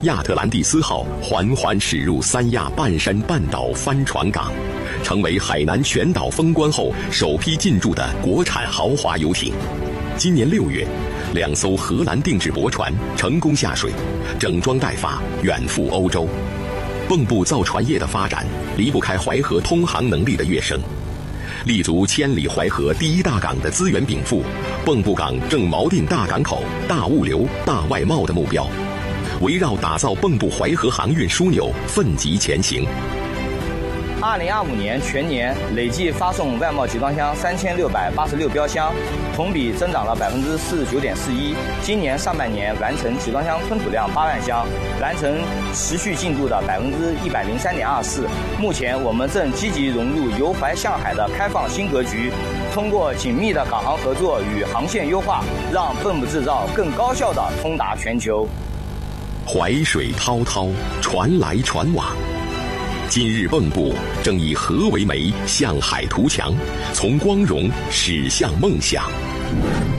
亚特兰蒂斯号缓缓驶入三亚半山半岛帆船港，成为海南全岛封关后首批进驻的国产豪华游艇。今年6月，2艘荷兰定制驳船成功下水，整装待发，远赴欧洲。蚌埠造船业的发展离不开淮河通航能力的跃升。立足千里淮河第一大港的资源禀赋，蚌埠港正锚定大港口、大物流、大外贸的目标，围绕打造蚌埠淮河航运枢纽奋击前行。 2025年全年累计发送外贸集装箱3686标箱，同比增长了49.41%。今年上半年完成集装箱吞吐量8万箱，完成持续进度的103.24%。目前我们正积极融入由淮向海的开放新格局，通过紧密的港航合作与航线优化，让蚌埠制造更高效地通达全球。 淮水滔滔，船来船往。今日蚌埠正以河为媒，向海图强，从光荣驶向梦想。